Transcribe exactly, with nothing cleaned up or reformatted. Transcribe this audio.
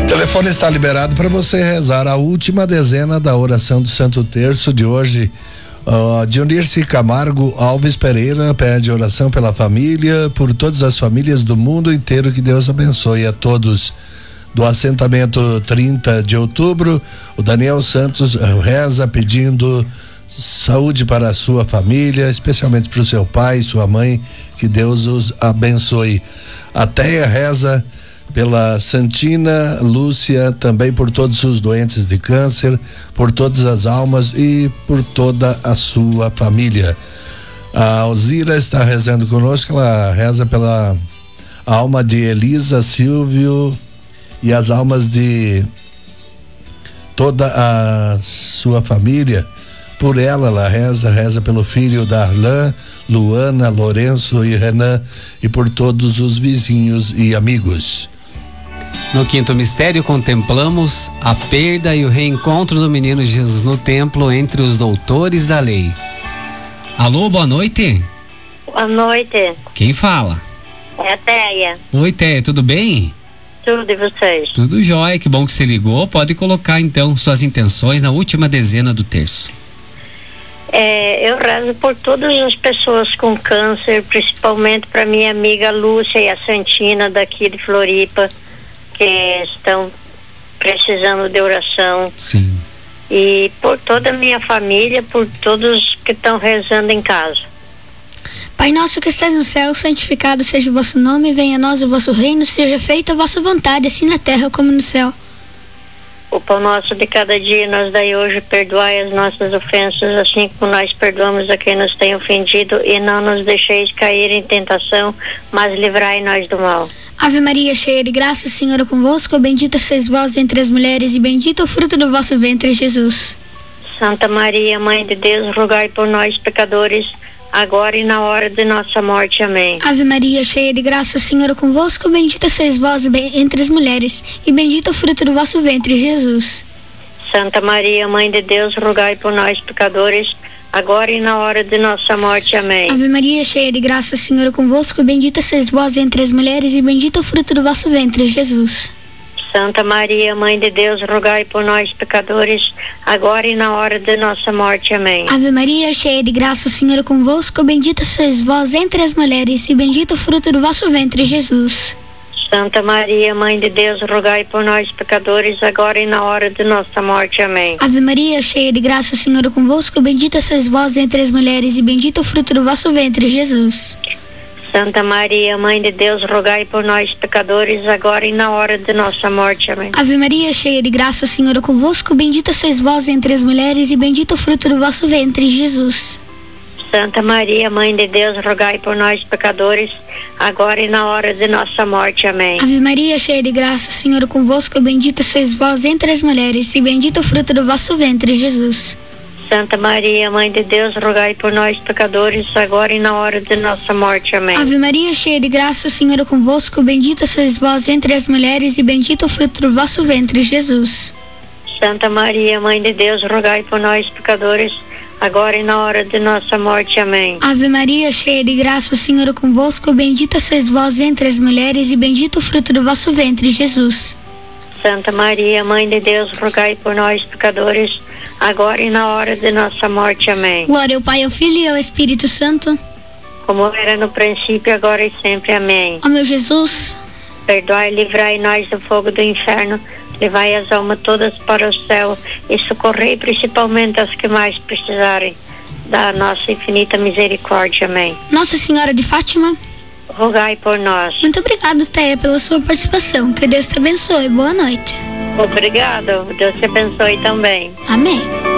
telefone está liberado para você rezar a última dezena da oração do Santo Terço de hoje. Uh, Dionirce Camargo Alves Pereira pede oração pela família, por todas as famílias do mundo inteiro, que Deus abençoe a todos. Do assentamento trinta de outubro, o Daniel Santos reza pedindo saúde para a sua família, especialmente para o seu pai e sua mãe, que Deus os abençoe. A Teia reza pela Santina Lúcia, também por todos os doentes de câncer, por todas as almas e por toda a sua família. A Alzira está rezando conosco, ela reza pela alma de Elisa Silvio e as almas de toda a sua família. Por ela, ela reza, reza pelo filho Darlan, Luana, Lourenço e Renan, e por todos os vizinhos e amigos. No quinto mistério, contemplamos a perda e o reencontro do menino Jesus no templo entre os doutores da lei. Alô, boa noite. Boa noite. Quem fala? É a Teia. Oi, Teia, tudo bem? Tudo, e vocês? Tudo jóia, que bom que você ligou. Pode colocar então suas intenções na última dezena do terço. É, eu rezo por todas as pessoas com câncer, principalmente para minha amiga Lúcia e a Santina daqui de Floripa, que estão precisando de oração. Sim. E por toda a minha família, por todos que estão rezando em casa. Pai nosso que estás no céu, santificado seja o vosso nome, venha a nós o vosso reino, seja feita a vossa vontade, assim na terra como no céu. O pão nosso de cada dia nos dai hoje, perdoai as nossas ofensas, assim como nós perdoamos a quem nos tem ofendido, e não nos deixeis cair em tentação, mas livrai-nos do mal. Ave Maria, cheia de graça, o Senhor é convosco, bendita sois vós entre as mulheres, e bendito o fruto do vosso ventre, Jesus. Santa Maria, Mãe de Deus, rogai por nós, pecadores, agora e na hora de nossa morte. Amém. Ave Maria, cheia de graça, o Senhor é convosco, bendita sois vós entre as mulheres, e bendito o fruto do vosso ventre, Jesus. Santa Maria, Mãe de Deus, rogai por nós, pecadores, agora e na hora de nossa morte. Amém. Ave Maria, cheia de graça, o Senhor é convosco, bendita sois vós entre as mulheres, e bendito o fruto do vosso ventre, Jesus. Santa Maria, Mãe de Deus, rogai por nós, pecadores, agora e na hora de nossa morte. Amém. Ave Maria, cheia de graça, o Senhor é convosco, bendita sois vós entre as mulheres, e bendito o fruto do vosso ventre, Jesus. Santa Maria, Mãe de Deus, rogai por nós, pecadores, agora e na hora de nossa morte. Amém. Ave Maria, cheia de graça, o Senhor é convosco, bendita sois vós entre as mulheres, e bendito o fruto do vosso ventre, Jesus. Santa Maria, Mãe de Deus, rogai por nós, pecadores, agora e na hora de nossa morte. Amém. Ave Maria, cheia de graça, o Senhor é convosco, bendita sois vós entre as mulheres, e bendito o fruto do vosso ventre, Jesus. Santa Maria, Mãe de Deus, rogai por nós, pecadores, agora e na hora de nossa morte. Amém. Ave Maria, cheia de graça, o Senhor é convosco, bendita sois vós entre as mulheres, e bendito o fruto do vosso ventre, Jesus. Santa Maria, Mãe de Deus, rogai por nós, pecadores, agora e na hora de nossa morte. Amém. Ave Maria, cheia de graça, o Senhor é convosco, bendita sois vós entre as mulheres, e bendito o fruto do vosso ventre, Jesus. Santa Maria, Mãe de Deus, rogai por nós, pecadores, agora e na hora de nossa morte. Amém. Ave Maria, cheia de graça, o Senhor é convosco, bendita sois vós entre as mulheres, e bendito o fruto do vosso ventre, Jesus. Santa Maria, Mãe de Deus, rogai por nós, pecadores, agora e na hora de nossa morte. Amém. Glória ao Pai, ao Filho e ao Espírito Santo, como era no princípio, agora e sempre. Amém. Ó meu Jesus, perdoai e livrai nós do fogo do inferno, levai as almas todas para o céu e socorrei principalmente as que mais precisarem da nossa infinita misericórdia. Amém. Nossa Senhora de Fátima, rogai por nós. Muito obrigado, Teia, pela sua participação. Que Deus te abençoe. Boa noite. Obrigado. Deus te abençoe também. Amém.